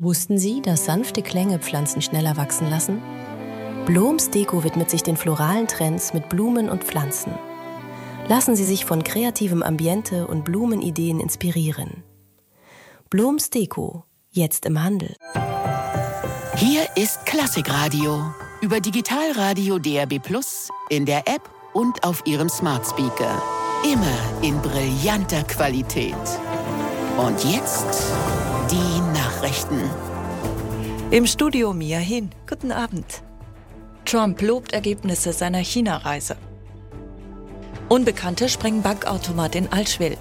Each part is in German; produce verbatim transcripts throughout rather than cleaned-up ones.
Wussten Sie, dass sanfte Klänge Pflanzen schneller wachsen lassen? Blomsdeko widmet sich den floralen Trends mit Blumen und Pflanzen. Lassen Sie sich von kreativem Ambiente und Blumenideen inspirieren. Blomsdeko, jetzt im Handel. Hier ist Klassikradio. Über Digitalradio D A B plus, in der App und auf Ihrem Smart Speaker. Immer in brillanter Qualität. Und jetzt die Nachrichten. Im Studio Mia Hin. Guten Abend. Trump lobt Ergebnisse seiner China-Reise. Unbekannte sprengen Bankautomat in Allschwil.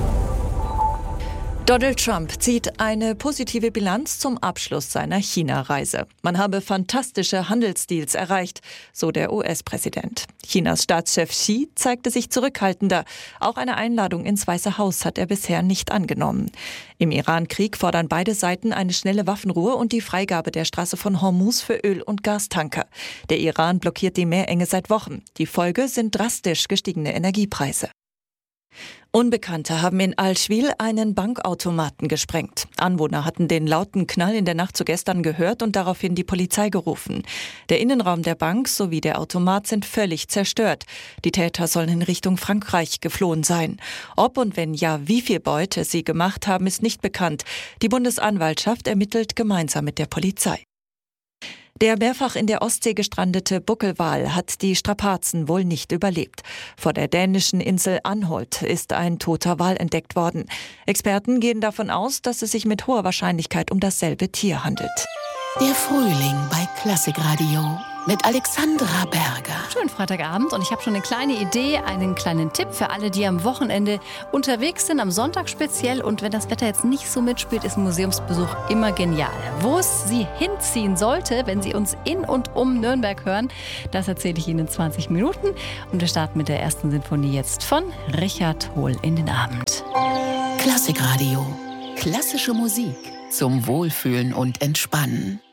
Donald Trump zieht eine positive Bilanz zum Abschluss seiner China-Reise. Man habe fantastische Handelsdeals erreicht, so der U S-Präsident. Chinas Staatschef Xi zeigte sich zurückhaltender. Auch eine Einladung ins Weiße Haus hat er bisher nicht angenommen. Im Iran-Krieg fordern beide Seiten eine schnelle Waffenruhe und die Freigabe der Straße von Hormuz für Öl- und Gastanker. Der Iran blockiert die Meerenge seit Wochen. Die Folge sind drastisch gestiegene Energiepreise. Unbekannte haben in Allschwil einen Bankautomaten gesprengt. Anwohner hatten den lauten Knall in der Nacht zu gestern gehört und daraufhin die Polizei gerufen. Der Innenraum der Bank sowie der Automat sind völlig zerstört. Die Täter sollen in Richtung Frankreich geflohen sein. Ob und wenn ja, wie viel Beute sie gemacht haben, ist nicht bekannt. Die Bundesanwaltschaft ermittelt gemeinsam mit der Polizei. Der mehrfach in der Ostsee gestrandete Buckelwal hat die Strapazen wohl nicht überlebt. Vor der dänischen Insel Anholt ist ein toter Wal entdeckt worden. Experten gehen davon aus, dass es sich mit hoher Wahrscheinlichkeit um dasselbe Tier handelt. Der Frühling bei Klassikradio mit Alexandra Berger. Schönen Freitagabend und ich habe schon eine kleine Idee, einen kleinen Tipp für alle, die am Wochenende unterwegs sind, am Sonntag speziell. Und wenn das Wetter jetzt nicht so mitspielt, ist ein Museumsbesuch immer genial. Wo es Sie hinziehen sollte, wenn Sie uns in und um Nürnberg hören, das erzähle ich Ihnen in zwanzig Minuten. Und wir starten mit der ersten Sinfonie jetzt von Richard Hohl in den Abend. Klassikradio. Klassische Musik zum Wohlfühlen und Entspannen.